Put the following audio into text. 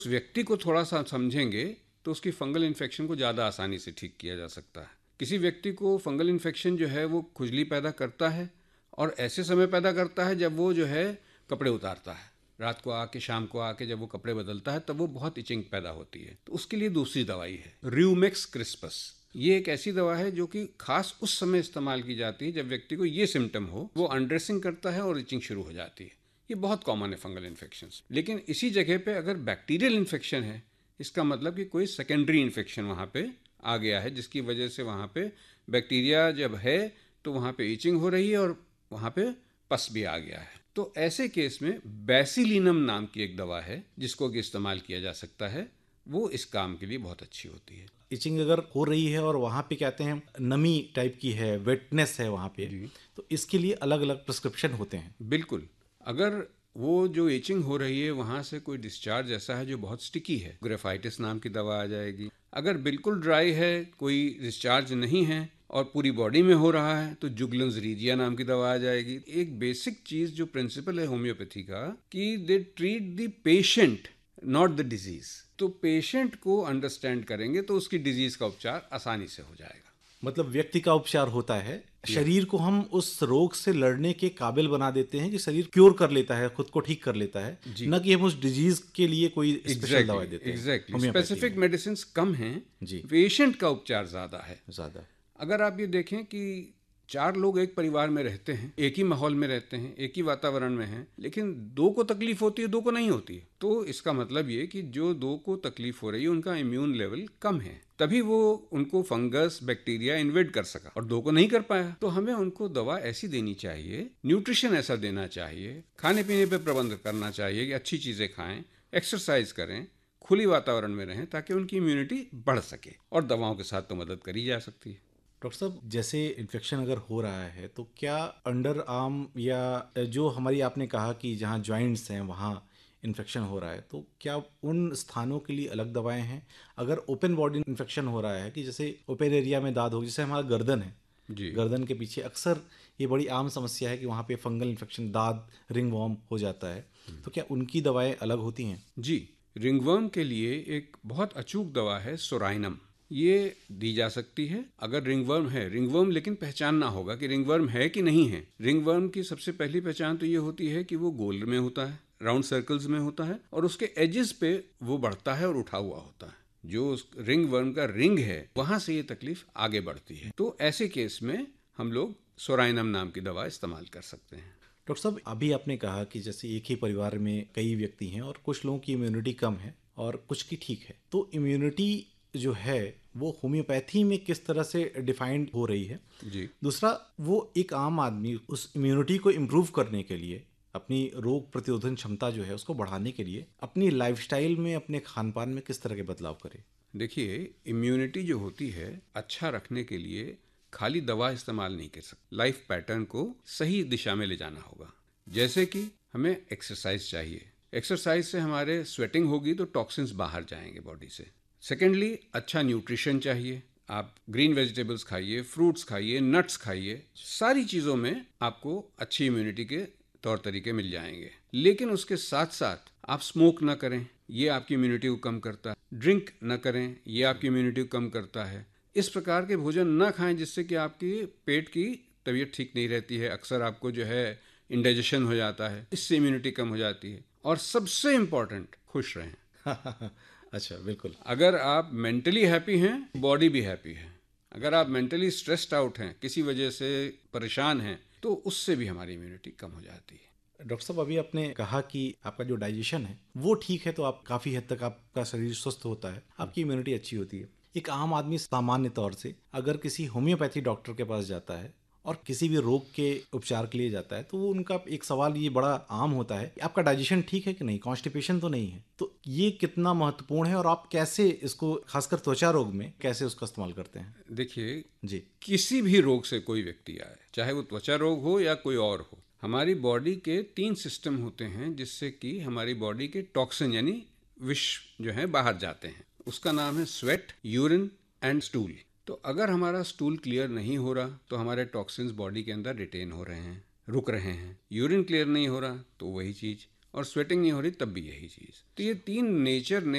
उस व्यक्ति को थोड़ा सा समझेंगे तो उसकी फंगल इन्फेक्शन को ज़्यादा आसानी से ठीक किया जा सकता है। किसी व्यक्ति को फंगल इन्फेक्शन जो है वो खुजली पैदा करता है और ऐसे समय पैदा करता है जब वो जो है कपड़े उतारता है, रात को आके शाम को आके जब वो कपड़े बदलता है तब वो बहुत इचिंग पैदा होती है। तो उसके लिए दूसरी दवाई है र्यूमेक्स क्रिस्पस। ये एक ऐसी दवा है जो कि खास उस समय इस्तेमाल की जाती है जब व्यक्ति को ये सिम्टम हो, वो अनड्रेसिंग करता है और इचिंग शुरू हो जाती है। ये बहुत कॉमन है फंगल इन्फेक्शंस। लेकिन इसी जगह पे अगर बैक्टीरियल इन्फेक्शन है, इसका मतलब कि कोई सेकेंडरी इन्फेक्शन वहाँ पे आ गया है जिसकी वजह से वहाँ पे बैक्टीरिया जब है तो वहाँ पे इचिंग हो रही है और वहाँ पे पस भी आ गया है। तो ऐसे केस में बैसिलिनम नाम की एक दवा है जिसको कि इस्तेमाल किया जा सकता है, वो इस काम के लिए बहुत अच्छी होती है। इचिंग अगर हो रही है और वहाँ पे कहते हैं नमी टाइप की है, वेटनेस है वहाँ पे, जी तो इसके लिए अलग अलग प्रिस्क्रिप्शन होते हैं। बिल्कुल। अगर वो जो इचिंग हो रही है वहाँ से कोई डिस्चार्ज ऐसा है जो बहुत स्टिकी है, ग्रेफाइटिस नाम की दवा आ जाएगी। अगर बिल्कुल ड्राई है, कोई डिस्चार्ज नहीं है और पूरी बॉडी में हो रहा है तो जुगलन्स रीजिया नाम की दवा आ जाएगी। एक बेसिक चीज जो प्रिंसिपल है होम्योपैथी का कि they treat the patient not the disease. तो पेशेंट को अंडरस्टैंड करेंगे तो उसकी डिजीज का उपचार आसानी से हो जाएगा। मतलब व्यक्ति का उपचार होता है, शरीर को हम उस रोग से लड़ने के काबिल बना देते हैं कि शरीर क्योर कर लेता है, खुद को ठीक कर लेता है, जी न कि हम उस डिजीज के लिए कोई स्पेशल दवाई देते हैं। एग्जैक्टली होम्योपैथी स्पेसिफिक में मेडिसिन कम हैं, जी पेशेंट का उपचार ज़्यादा है। ज्यादा। अगर आप ये देखें कि 4 लोग एक परिवार में रहते हैं, एक ही माहौल में रहते हैं, एक ही वातावरण में हैं, लेकिन 2 को तकलीफ होती है, 2 को नहीं होती है, तो इसका मतलब ये कि जो 2 को तकलीफ हो रही है उनका इम्यून लेवल कम है, तभी वो उनको फंगस बैक्टीरिया इन्वेड कर सका और 2 को नहीं कर पाया। तो हमें उनको दवा ऐसी देनी चाहिए, न्यूट्रिशन ऐसा देना चाहिए, खाने पीने पे प्रबंध करना चाहिए कि अच्छी चीज़ें खाएं, एक्सरसाइज करें, खुली वातावरण में रहें ताकि उनकी इम्यूनिटी बढ़ सके। और दवाओं के साथ तो मदद करी जा सकती है। डॉक्टर साहब, जैसे इन्फेक्शन अगर हो रहा है तो क्या अंडर आर्म या जो हमारी आपने कहा कि जहाँ जॉइंट्स हैं वहाँ इन्फेक्शन हो रहा है, तो क्या उन स्थानों के लिए अलग दवाएं हैं? अगर ओपन बॉडी इन्फेक्शन हो रहा है कि जैसे ओपन एरिया में दाद हो, जैसे हमारा गर्दन है, जी गर्दन के पीछे अक्सर ये बड़ी आम समस्या है कि वहाँ पे फंगल इन्फेक्शन, दाद, रिंगवॉर्म हो जाता है, तो क्या उनकी दवाएं अलग होती हैं? जी रिंगवर्म के लिए एक बहुत अचूक दवा है सोराइनम, ये दी जा सकती है। अगर रिंगवर्म है, रिंगवर्म लेकिन पहचानना होगा कि रिंगवर्म है कि नहीं है। रिंगवर्म की सबसे पहली पहचान तो ये होती है कि वो गोल में होता है, राउंड सर्कल्स में होता है और उसके एजेस पे वो बढ़ता है और उठा हुआ होता है। जो उस रिंगवर्म का रिंग है वहां से ये तकलीफ आगे बढ़ती है। तो ऐसे केस में हम लोग सोराइनम नाम की दवा इस्तेमाल कर सकते हैं। डॉक्टर साहब, अभी आपने कहा कि जैसे एक ही परिवार में कई व्यक्ति हैं और कुछ लोगों की इम्यूनिटी कम है और कुछ की ठीक है, तो इम्यूनिटी जो है वो होम्योपैथी में किस तरह से डिफाइंड हो रही है? जी दूसरा, वो एक आम आदमी उस इम्यूनिटी को इम्प्रूव करने के लिए, अपनी रोग प्रतिरोधन क्षमता जो है उसको बढ़ाने के लिए अपनी लाइफस्टाइल में, अपने खान पान में किस तरह के बदलाव करे? देखिए, इम्यूनिटी जो होती है अच्छा रखने के लिए खाली दवा इस्तेमाल नहीं कर सकते, लाइफ पैटर्न को सही दिशा में ले जाना होगा। जैसे कि हमें एक्सरसाइज चाहिए, एक्सरसाइज से हमारे स्वेटिंग होगी तो टॉक्सिन्स बाहर जाएंगे बॉडी से। सेकेंडली, अच्छा न्यूट्रिशन चाहिए, आप ग्रीन वेजिटेबल्स खाइए, फ्रूट्स खाइए, नट्स खाइए, सारी चीज़ों में आपको अच्छी इम्यूनिटी के तौर तरीके मिल जाएंगे। लेकिन उसके साथ साथ आप स्मोक ना करें, ये आपकी इम्यूनिटी को कम करता है। ड्रिंक ना करें, ये आपकी इम्यूनिटी को कम करता है। इस प्रकार के भोजन ना खाएं जिससे कि आपकी पेट की तबीयत ठीक नहीं रहती है, अक्सर आपको जो है इंडाइजेशन हो जाता है, इससे इम्यूनिटी कम हो जाती है। और सबसे इम्पॉर्टेंट, खुश रहें। अच्छा, बिल्कुल। अगर आप मेंटली हैप्पी हैं, बॉडी भी हैप्पी है। अगर आप मेंटली स्ट्रेस्ड आउट हैं, किसी वजह से परेशान हैं, तो उससे भी हमारी इम्यूनिटी कम हो जाती है। डॉक्टर साहब, अभी आपने कहा कि आपका जो डाइजेशन है वो ठीक है तो आप काफ़ी हद तक आपका शरीर स्वस्थ होता है, आपकी इम्यूनिटी अच्छी होती है। एक आम आदमी सामान्य तौर से अगर किसी होम्योपैथी डॉक्टर के पास जाता है और किसी भी रोग के उपचार के लिए जाता है, तो वो उनका एक सवाल ये बड़ा आम होता है कि आपका डाइजेशन ठीक है कि नहीं, कॉन्स्टिपेशन तो नहीं है। तो ये कितना महत्वपूर्ण है और आप कैसे इसको, खासकर त्वचा रोग में, कैसे उसका इस्तेमाल करते हैं? देखिए, जी किसी भी रोग से कोई व्यक्ति आए, चाहे वो त्वचा रोग हो या कोई और हो, हमारी बॉडी के 3 सिस्टम होते हैं जिससे कि हमारी बॉडी के टॉक्सिन यानी विष जो है बाहर जाते हैं। उसका नाम है स्वेट, यूरिन एंड स्टूल। तो अगर हमारा स्टूल क्लियर नहीं हो रहा तो हमारे टॉक्सिन्स बॉडी के अंदर रिटेन हो रहे हैं, रुक रहे हैं। यूरिन क्लियर नहीं हो रहा तो वही चीज़, और स्वेटिंग नहीं हो रही तब भी यही चीज़। तो ये 3 नेचर ने